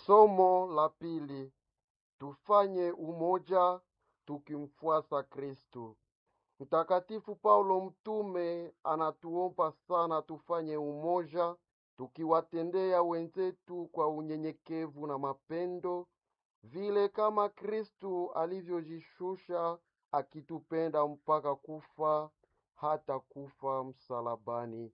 Somo la pili: tufanye umoja tukimfuasa Kristo. Mtakatifu Paulo mtume anatuomba sana tufanye umoja tukiwatendea wenzetu kwa unyenyekevu na mapendo, vile kama Kristo alivyojishusha akitupenda mpaka kufa, hata kufa msalabani.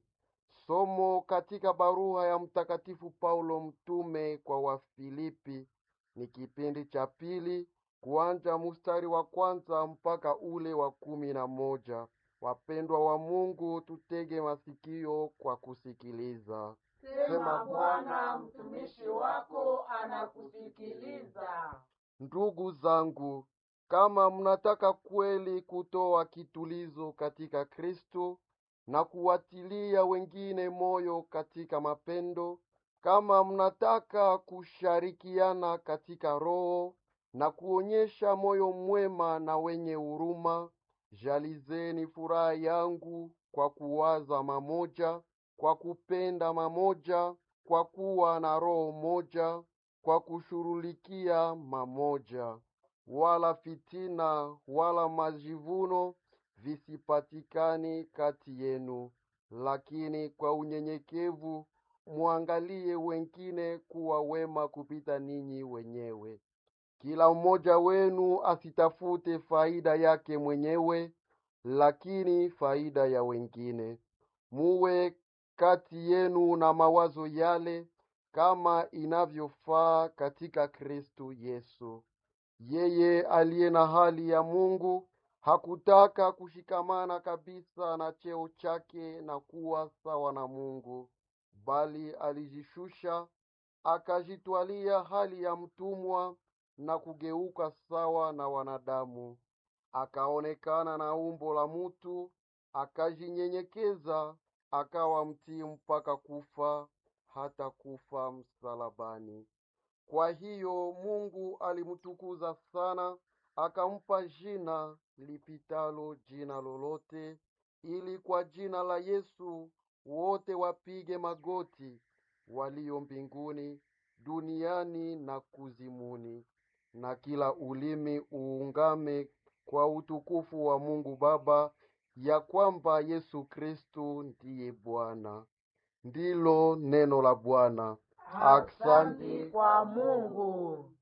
Somo katika barua ya Mtakatifu Paulo mtume kwa Wafilipi, ni kipindi cha pili, kuanza mstari wa kwanza mpaka ule wa 11. Wapendwa wa Mungu, tutege masikio kwa kusikiliza. Sema Bwana, mtumishi wako anakusikiliza. Ndugu zangu, kama mnataka kweli kutoa kitulizo katika Kristo na kuwatilia wengine moyo katika mapendo, kama mnataka kushirikiana katika roho na kuonyesha moyo mwema na wenye huruma, jalizeni furaha yangu kwa kuwaza mamoja, kwa kupenda mamoja, kwa kuwa na roho moja, kwa kushughulikia mamoja. Wala fitina wala majivuno visipatikani kati yenu, lakini kwa unyenyekevu muangalie wengine kuwa wema kupita ninyi wenyewe. Kila mmoja wenu asitafute faida yake mwenyewe, lakini faida ya wengine. Muwe kati yenu na mawazo yale kama inavyofaa katika Kristo Yesu. Yeye aliye na hali ya Mungu hakutaka kushikamana kabisa na cheo chake na kuwa sawa na Mungu, bali alijishusha, akajitwalia hali ya mtumwa na kugeuka sawa na wanadamu. Akaonekana na umbo la mtu, akajinyenyekeza, akawa mtii mpaka kufa, hata kufa msalabani. Kwa hiyo Mungu alimtukuza sana, akampa jina lipitalo jina lolote, ili kwa jina la Yesu wote wapige magoti, walio mbinguni, duniani na kuzimuni, na kila ulimi uungame kwa utukufu wa Mungu Baba, ya kwamba Yesu Kristo ndiye Bwana. Ndilo neno la Bwana. Asante kwa Mungu.